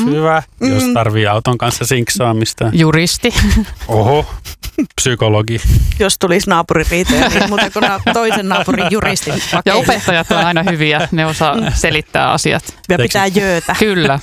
Hyvä, jos tarvii auton kanssa sinksaamista. Juristi. Oho, psykologi. Jos tulisi naapuririitoja, niin muuten kuin toisen naapurin juristin pakeille. Ja opettajat on aina hyviä, ne osaa selittää asiat. Ja pitää jöötä. Kyllä.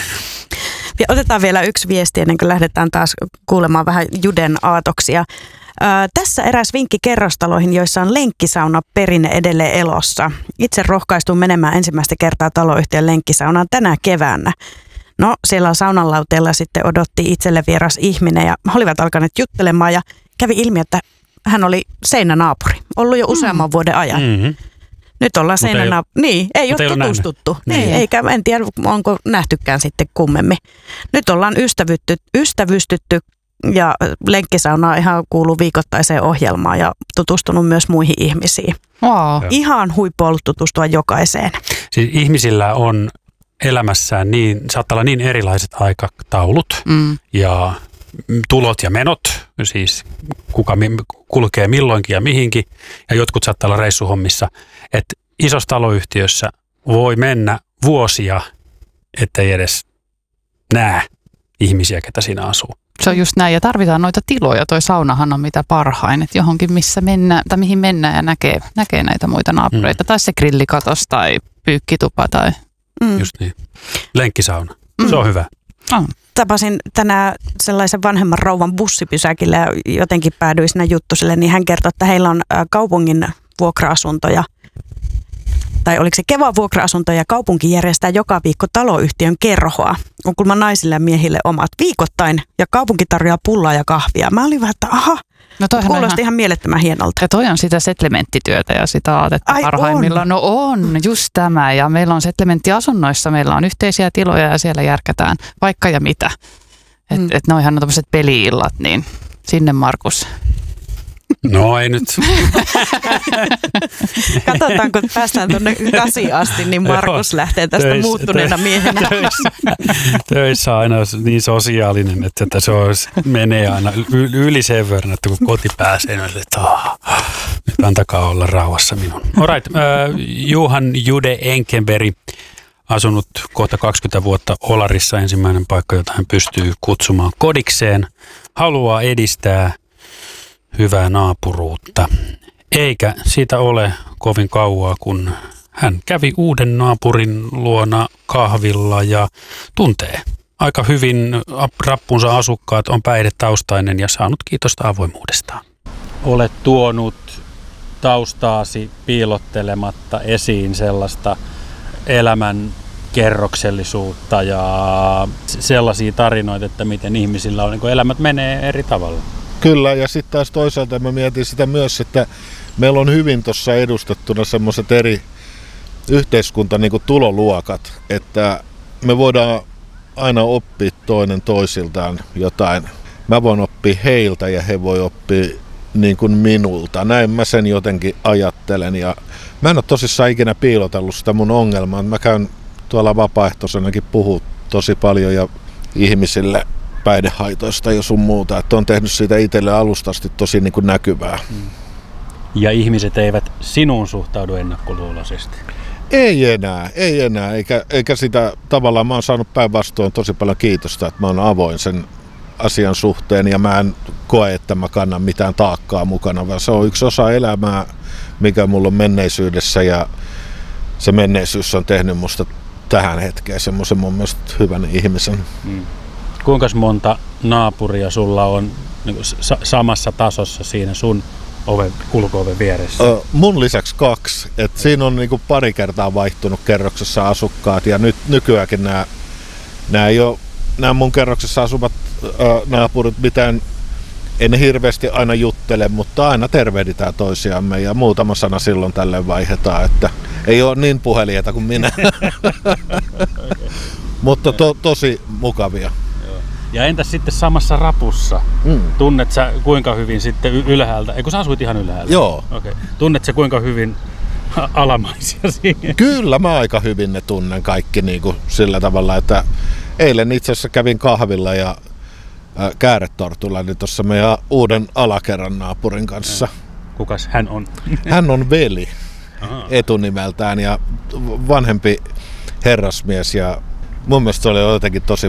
Ja otetaan vielä yksi viesti ennen kuin lähdetään taas kuulemaan vähän Juden aatoksia. Tässä eräs vinkki kerrostaloihin, joissa on lenkkisauna perinne edelleen elossa. Itse rohkaistun menemään ensimmäistä kertaa taloyhtiön lenkkisaunaan tänä keväänä. No, siellä saunanlauteella sitten odotti itselle vieras ihminen ja he olivat alkaneet juttelemaan ja kävi ilmi, että hän oli seinänaapuri. Ollut jo useamman vuoden ajan. Mm-hmm. Nyt ollaan seinänaapuri. Niin, ei ole tutustuttu. Niin. Eikä, en tiedä, onko nähtykään sitten kummemmin. Nyt ollaan ystävystytty ja lenkkisauna ihan kuuluu viikoittaiseen ohjelmaan ja tutustunut myös muihin ihmisiin. Wow. Ihan huippu ollut tutustua jokaiseen. Siis ihmisillä on elämässään saattaa olla niin erilaiset aikataulut ja tulot ja menot, siis kuka kulkee milloinkin ja mihinkin, ja jotkut saattaa olla reissuhommissa, että isossa taloyhtiössä voi mennä vuosia, ettei edes näe ihmisiä, ketä siinä asuu. Se on just näin, ja tarvitaan noita tiloja. Toi saunahan on mitä parhain, että johonkin missä mennään, tai mihin mennään ja näkee näitä muita naapureita, tai se grillikatos tai pyykkitupa tai... Just niin. Lenkkisauna. Se on hyvä. Tapasin tänään sellaisen vanhemman rouvan bussipysäkillä ja jotenkin päädyin siinä juttusille, niin hän kertoi, että heillä on kaupungin vuokra-asuntoja, tai oliko se Kevan vuokra-asunto ja kaupunki järjestää joka viikko taloyhtiön kerhoa. On kuulemma naisille ja miehille omat viikoittain ja kaupunki tarjoaa pullaa ja kahvia. Mä olin vähän, että aha, kuulosti ihan mielettömän hienolta. Ja toi on sitä setlementtityötä ja sitä aatetta parhaimmillaan. No on, just tämä. Ja meillä on setlementtiasunnoissa, meillä on yhteisiä tiloja ja siellä järkätään vaikka ja mitä. Et noihan on tämmöiset peli-illat, niin sinne Markus. No ei nyt. Katsotaan, kun päästään tuonne 8 asti, niin Markus lähtee tästä muuttuneena miehenä. Töissä aina niin sosiaalinen, että se menee aina yli sen verran, että kun koti pääsee, niin että nyt antakaa olla rauhassa minun. Alright, Johan Jude Enkenberg, asunut kohta 20 vuotta Olarissa, ensimmäinen paikka, jota hän pystyy kutsumaan kodikseen, haluaa edistää hyvää naapuruutta. Eikä siitä ole kovin kauaa, kun hän kävi uuden naapurin luona kahvilla ja tuntee aika hyvin rappunsa asukkaat, on päihdetaustainen ja saanut kiitosta avoimuudestaan. Olet tuonut taustaasi piilottelematta esiin sellaista elämän kerroksellisuutta ja sellaisia tarinoita, että miten ihmisillä on, niin elämät menee eri tavalla. Kyllä, ja sitten taas toisaalta mä mietin sitä myös, että meillä on hyvin tuossa edustettuna semmoiset eri tuloluokat, että me voidaan aina oppia toinen toisiltaan jotain. Mä voin oppia heiltä ja he voi oppia niin kuin minulta. Näin mä sen jotenkin ajattelen, ja mä en ole tosissaan ikinä piilotellut sitä mun ongelmaa. Mä käyn tuolla vapaaehtoisenakin puhua tosi paljon ja ihmisille päihdehaitoista ja sun muuta, että on tehnyt siitä itselle alusta asti tosi niin kuin näkyvää. Ja ihmiset eivät sinuun suhtaudu ennakkoluuloisesti? Ei enää, eikä sitä tavallaan, mä oon saanut päinvastoin tosi paljon kiitosta, että mä oon avoin sen asian suhteen ja mä en koe, että mä kannan mitään taakkaa mukana, vaan se on yksi osa elämää, mikä mulla on menneisyydessä ja se menneisyys on tehnyt musta tähän hetkeen semmoisen mun mielestä hyvän ihmisen. Kuinka monta naapuria sulla on niin samassa tasossa siinä sun ulko-oven vieressä? Mun lisäksi 2. Siinä on niin kuin pari kertaa vaihtunut kerroksessa asukkaat ja nykyäänkin nämä mun kerroksessa asuvat naapurit mitään en hirveästi aina juttele, mutta aina tervehditään toisiamme ja muutama sana silloin tällöin vaihdetaan, että ei ole niin puhelijoita kuin minä. Mutta tosi mukavia. Ja entäs sitten samassa rapussa? Tunnet sä kuinka hyvin sitten ylhäältä? Eikö sä asuit ihan ylhäällä? Joo. Okay. Tunnet sä kuinka hyvin alamaisia siinä? Kyllä mä aika hyvin ne tunnen kaikki niin kuin sillä tavalla, että eilen itse asiassa kävin kahvilla ja Kääretortulla, niin tuossa meidän uuden alakerran naapurin kanssa. Kukas hän on? Hän on veli etunimeltään ja vanhempi herrasmies ja mun mielestä se oli jotenkin tosi